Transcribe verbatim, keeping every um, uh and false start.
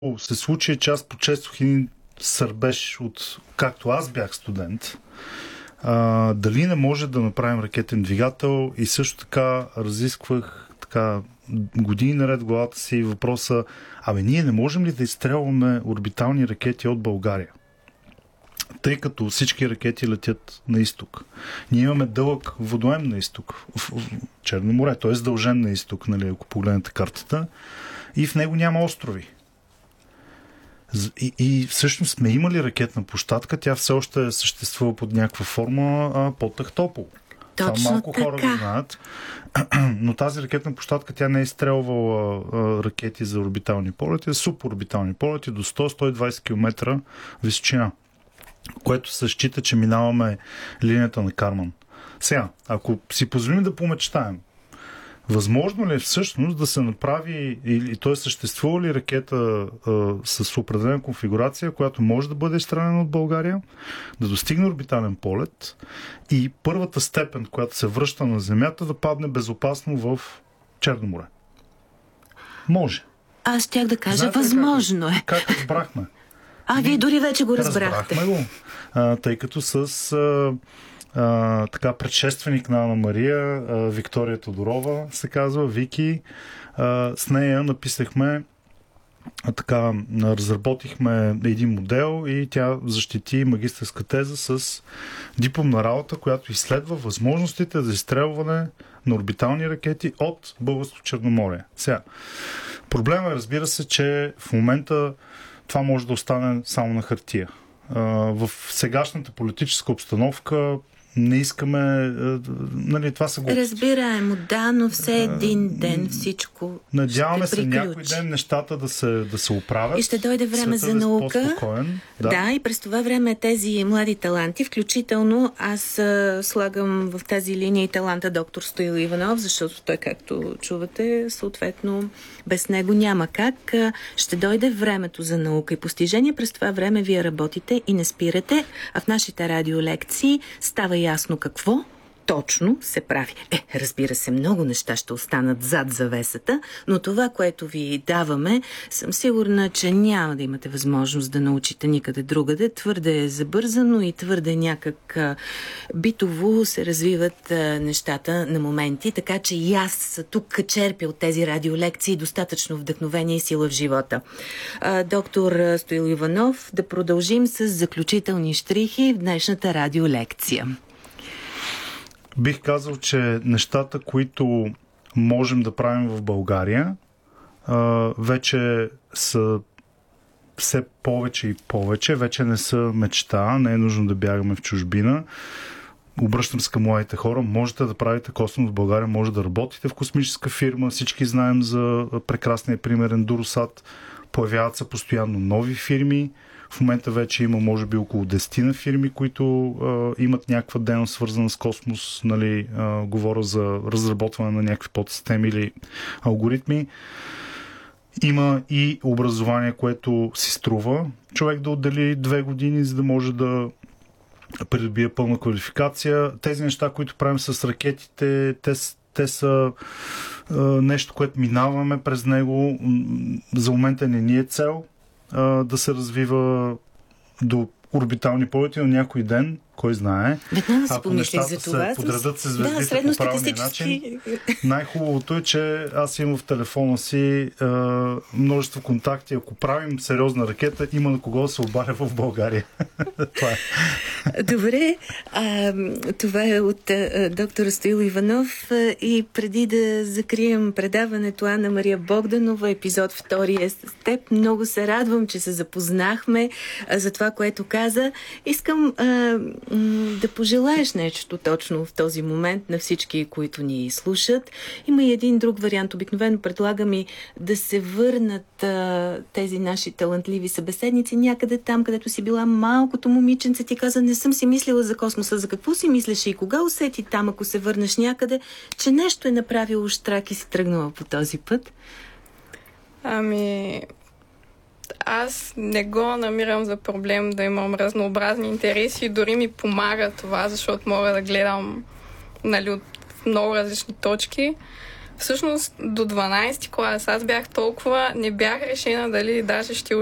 се случи, че аз почествах един сърбеж от, както аз бях студент, а, дали не може да направим ракетен двигател, и също така разисквах така години наред главата си въпроса: абе, ние не можем ли да изстрелваме орбитални ракети от България? Тъй като всички ракети летят на изток. Ние имаме дълъг водоем на изток, в Черно море, т.е. дължен на изток, нали, ако погледнете картата, и в него няма острови. И, и всъщност сме имали ракетна площадка, тя все още съществува под някаква форма а, под Ахтопол. Точно Това малко така. хора го знаят. Но тази ракетна площадка, тя не е изстрелвала а, ракети за орбитални полети, а суборбитални полети до сто до сто и двадесет километра височина, което се счита, че минаваме линията на Карман. Сега, ако си позволим да помечтаем, възможно ли е всъщност да се направи, или т.е. съществува ли ракета а, с определена конфигурация, която може да бъде изстреляна от България, да достигне орбитален полет и първата степен, която се връща на Земята, да падне безопасно в Черно море? Може. Аз щях да кажа, знаете, възможно как, е. Как разбрахме? А, вие дори вече го разбрахте. Разбрахме го, а, тъй като с а, а, така предшественик на Ана Мария, а, Виктория Тодорова се казва, Вики, а, с нея написахме, а, така, разработихме един модел и тя защити магистърска теза с дипломна работа, която изследва възможностите за изстрелване на орбитални ракети от Българското Черноморие. Сега, проблема е, разбира се, че в момента това може да остане само на хартия. В сегашната политическа обстановка не искаме... Нали, това са глупости. Разбираемо, да, но все един ден всичко надяваме ще се приключи. някой ден нещата да се, да се оправят. И ще дойде време за наука. Да. да, и през това време тези млади таланти, включително аз а, слагам в тази линия и таланта доктор Стоил Иванов, защото той, както чувате, съответно без него няма как. А, ще дойде времето за наука и постижение. През това време вие работите и не спирате, а в нашите радиолекции става ясно какво точно се прави. Е, разбира се, много неща ще останат зад завесата, но това, което ви даваме, съм сигурна, че няма да имате възможност да научите никъде другаде. Твърде е забързано и твърде някак а, битово се развиват а, нещата на моменти, така че и аз тук черпя от тези радиолекции достатъчно вдъхновение и сила в живота. А, доктор Стоил Иванов, да продължим с заключителни щрихи в днешната радиолекция. Бих казал, че нещата, които можем да правим в България, вече са все повече и повече. Вече не са мечта, не е нужно да бягаме в чужбина. Обръщам се към младите хора. Можете да правите космос в България, може да работите в космическа фирма. Всички знаем за прекрасния пример Ендуросат. Появяват се постоянно нови фирми. В момента вече има, може би, около десет фирми, които а, имат някаква дейност, свързана с космос. Нали, а, говоря за разработване на някакви подсистеми или алгоритми. Има и образование, което си струва човек да отдели две години, за да може да придобие пълна квалификация. Тези неща, които правим с ракетите, те, те са а, нещо, което минаваме през него. За момента не ни е цел да се развива до орбитални полети, но някой ден, кой знае, веднага си ако помислих за това, се подредат се звездите да, по правилния начин, най-хубавото е, че аз имам в телефона си е, множество контакти. Ако правим сериозна ракета, има на кого да се обаря в България. Това е. Добре, а, това е от а, доктор Стоил Иванов, а, и преди да закрием предаването, Ана Мария Богданова, епизод втори е с теб. Много се радвам, че се запознахме а, за това, което каза. Искам а, да пожелаеш нещо точно в този момент на всички, които ни слушат. Има и един друг вариант. Обикновено предлагам и да се върнат а, тези наши талантливи събеседници някъде там, където си била малкото момиченце. Ти каза, не съм си мислила за космоса. За какво си мислеше и кога усети там, ако се върнеш някъде, че нещо е направило штрак и си тръгнала по този път? Ами... Аз не го намирам за проблем да имам разнообразни интереси. Дори ми помага това, защото мога да гледам, нали, от много различни точки. всъщност до дванадесети клас аз бях толкова, не бях решена дали даже ще